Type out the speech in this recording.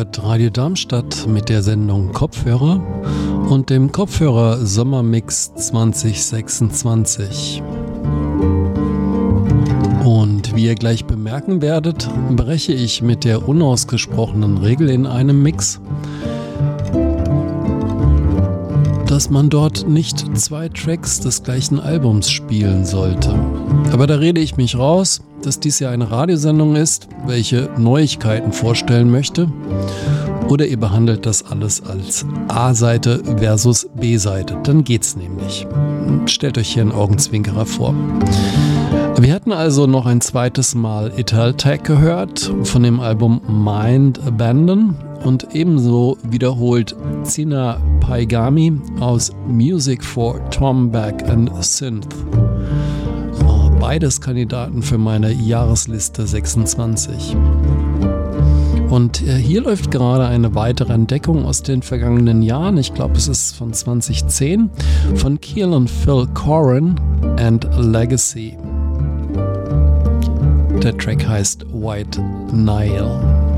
hört Radio Darmstadt mit der Sendung Kopfhörer und dem Kopfhörer Sommermix 2026. Und wie ihr gleich bemerken werdet, breche ich mit der unausgesprochenen Regel in einem Mix, dass man dort nicht 2 Tracks des gleichen Albums spielen sollte. Aber da rede ich mich raus, dass dies ja eine Radiosendung ist, welche Neuigkeiten vorstellen möchte. Oder ihr behandelt das alles als A-Seite versus B-Seite. Dann geht's nämlich. Stellt euch hier einen Augenzwinkerer vor. Wir hatten also noch ein zweites Mal Italtech gehört von dem Album Mind Abandon und ebenso wiederholt Sina Paigami aus Music for Tom Back and Synth. Beides Kandidaten für meine Jahresliste 26. Und hier läuft gerade eine weitere Entdeckung aus den vergangenen Jahren. Ich glaube, es ist von 2010 von Keelan Phil Corin and Legacy. Der Track heißt White Nile.